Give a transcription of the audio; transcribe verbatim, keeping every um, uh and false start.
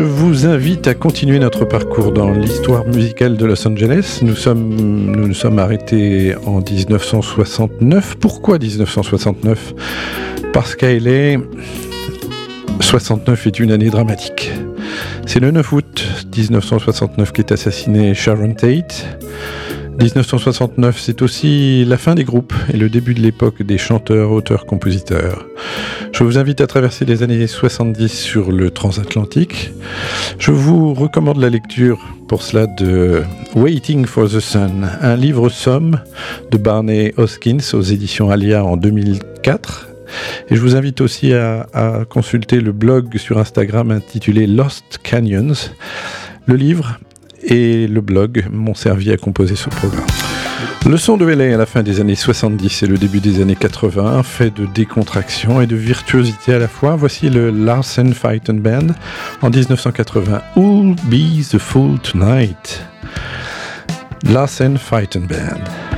vous invite à continuer notre parcours dans l'histoire musicale de Los Angeles. Nous sommes, nous nous sommes arrêtés en dix-neuf cent soixante-neuf. Pourquoi dix-neuf cent soixante-neuf ? Parce qu'elle est... soixante-neuf est une année dramatique. C'est le neuf août dix-neuf cent soixante-neuf qu'est assassinée Sharon Tate. dix-neuf cent soixante-neuf, c'est aussi la fin des groupes et le début de l'époque des chanteurs, auteurs, compositeurs. Je vous invite à traverser les années soixante-dix sur le transatlantique. Je vous recommande la lecture pour cela de Waiting for the Sun, un livre somme de Barney Hoskyns aux éditions Alia en deux mille quatre. Et je vous invite aussi à, à consulter le blog sur Instagram intitulé Lost Canyons. Le livre et le blog m'ont servi à composer ce programme. Le son de L A à la fin des années soixante-dix et le début des années quatre-vingts, fait de décontraction et de virtuosité à la fois. Voici le Larsen Fighten Band en dix-neuf cent quatre-vingts. Who'll be the fool tonight? Larsen Fighten Band.